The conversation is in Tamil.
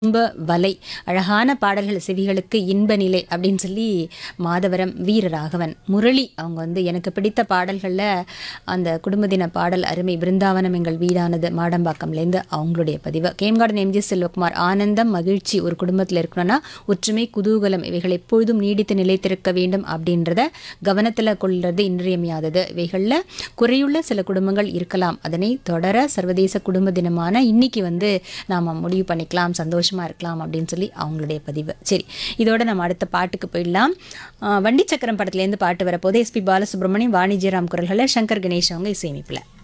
இன்ப வலை அழகான பாடல்கள் செவிகளுக்கு இன்ப நிலை அப்படின்னு சொல்லி மாதவரம் வீரராகவன் முரளி அவங்க வந்து எனக்கு பிடித்த பாடல்களில் அந்த குடும்ப தின பாடல் அருமை பிருந்தாவனம் எங்கள் வீடானது மாடம்பாக்கம்லேருந்து அவங்களுடைய பதிவு. கேம்கார்டன் எம்ஜி செல்வகுமார் ஆனந்தம் மகிழ்ச்சி ஒரு குடும்பத்தில் இருக்கணும்னா ஒற்றுமை குதூகலம் இவைகள் எப்பொழுதும் நீடித்து நிலைத்திருக்க வேண்டும் அப்படின்றத கவனத்தில் கொள்வது இன்றியமையாதது. இவைகளில் குறையுள்ள சில குடும்பங்கள் இருக்கலாம், அதனை தொடர சர்வதேச குடும்ப தினமான இன்னைக்கு வந்து நாம் முடிவு பண்ணிக்கலாம், சந்தோஷமாக இருக்கலாம் அப்படின்னு சொல்லி அவங்களுடைய பதிவு. சரி, இதோட நம்ம அடுத்த பாட்டுக்கு போயிடலாம். வண்டி சக்கரம் படத்துலேருந்து பாட்டு வரப்போது எஸ்பி பாலசுப்ரமணியம் வாணிஜ்யராம் குரல்களில் சங்கர் கணேஷ் அவங்க இசையமைப்பில்.